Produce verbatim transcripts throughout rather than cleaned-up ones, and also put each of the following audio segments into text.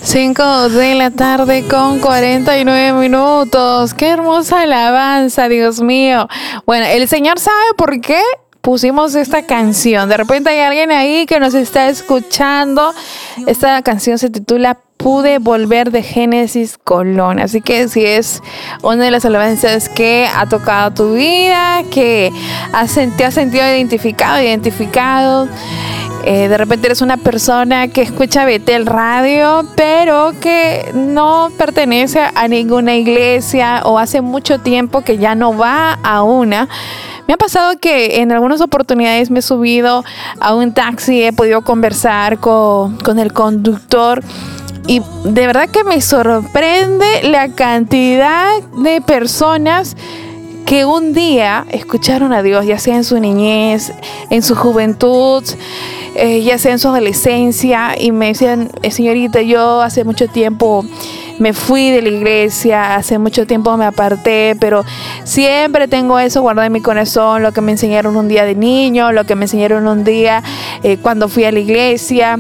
cinco de la tarde con cuarenta y nueve minutos. Qué hermosa alabanza, Dios mío. Bueno, el Señor sabe por qué pusimos esta canción. De repente hay alguien ahí que nos está escuchando. Esta canción se titula Pude volver, de Génesis Colón. Así que si es una de las alabanzas que ha tocado tu vida, que has, te has sentido identificado, identificado. Eh, de repente eres una persona que escucha Betel Radio, pero que no pertenece a ninguna iglesia o hace mucho tiempo que ya no va a una. Me ha pasado que en algunas oportunidades me he subido a un taxi, he podido conversar con, con el conductor. Y de verdad que me sorprende la cantidad de personas que un día escucharon a Dios, ya sea en su niñez, en su juventud, eh, ya sea en su adolescencia, y me decían, señorita, yo hace mucho tiempo me fui de la iglesia, hace mucho tiempo me aparté, pero siempre tengo eso guardado en mi corazón, lo que me enseñaron un día de niño, lo que me enseñaron un día eh, cuando fui a la iglesia.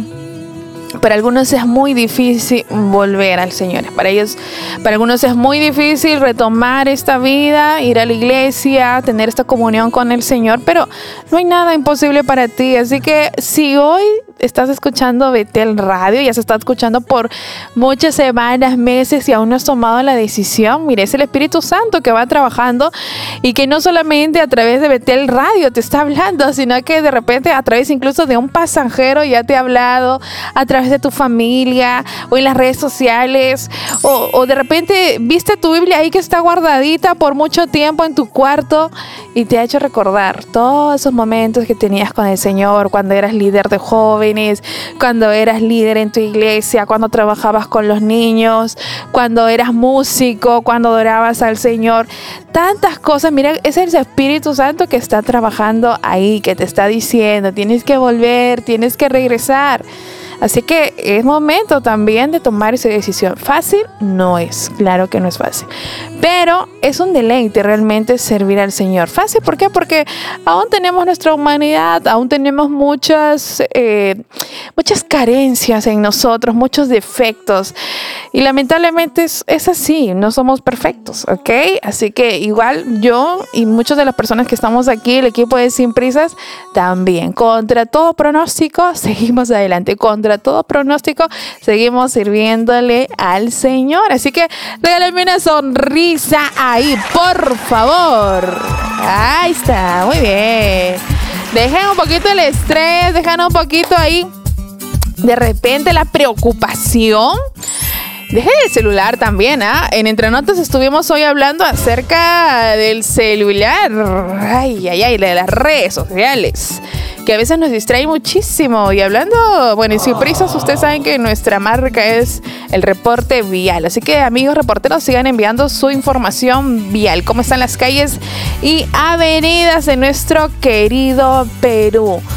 Para algunos es muy difícil volver al Señor. Para ellos, para algunos es muy difícil retomar esta vida, ir a la iglesia, tener esta comunión con el Señor, pero no hay nada imposible para ti. Así que si hoy estás escuchando Betel Radio, ya se está escuchando por muchas semanas, meses y aún no has tomado la decisión, mire, es el Espíritu Santo que va trabajando y que no solamente a través de Betel Radio te está hablando, sino que de repente a través incluso de un pasajero ya te ha hablado, a través de tu familia o en las redes sociales, o, o de repente viste tu Biblia ahí que está guardadita por mucho tiempo en tu cuarto y te ha hecho recordar todos esos momentos que tenías con el Señor cuando eras líder de jóvenes, cuando eras líder en tu iglesia, cuando trabajabas con los niños, cuando eras músico, cuando adorabas al Señor. Tantas cosas. Mira, es el Espíritu Santo que está trabajando ahí, que te está diciendo, tienes que volver, tienes que regresar. Así que es momento también de tomar esa decisión. Fácil no es, claro que no es fácil, pero es un deleite realmente servir al Señor. Fácil, ¿por qué? Porque aún tenemos nuestra humanidad, aún tenemos muchas, eh, muchas carencias en nosotros, muchos defectos, y lamentablemente es, es así, no somos perfectos, ¿ok? Así que igual yo y muchas de las personas que estamos aquí, el equipo de Sin Prisas, también, contra todo pronóstico, seguimos adelante, contra todo pronóstico, seguimos sirviéndole al Señor. Así que regálame una sonrisa ahí, por favor. Ahí está, muy bien. Dejen un poquito el estrés, dejen un poquito ahí de repente la preocupación. Dejen el celular también, ¿ah? ¿eh? En Entre Notas estuvimos hoy hablando acerca del celular. Ay, ay, ay, de las redes sociales, que a veces nos distrae muchísimo. Y hablando, bueno, y sin prisas, ustedes saben que nuestra marca es el reporte vial. Así que, amigos reporteros, sigan enviando su información vial. ¿Cómo están las calles y avenidas de nuestro querido Perú?